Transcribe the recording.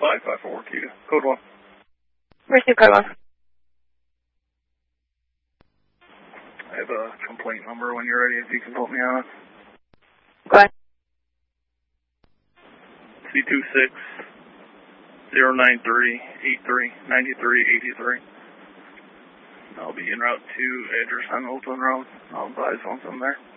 554 Q. Code 1. Receive code 1. I have a complaint number when you're ready, if you can put me on it. Go ahead. C26-093-83-93-83. I'll be en route to address on Oakland Road. I'll advise once I'm there.